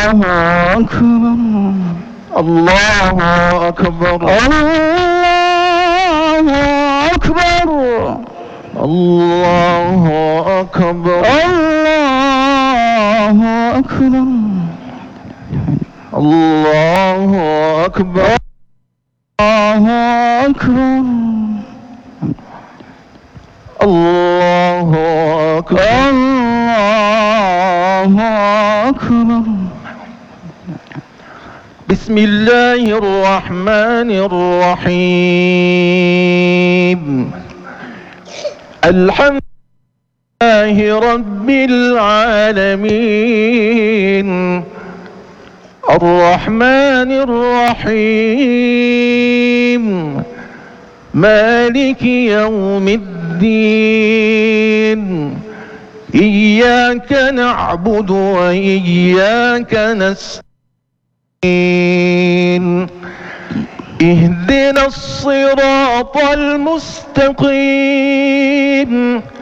الله أكبر الله أكبر الله أكبر الله أكبر الله أكبر الله أكبر الله أكبر الله أكبر بسم الله الرحمن الرحيم الحمد لله رب العالمين الرحمن الرحيم مالك يوم الدين إياك نعبد وإياك نستعين اهدنا الصراط المستقيم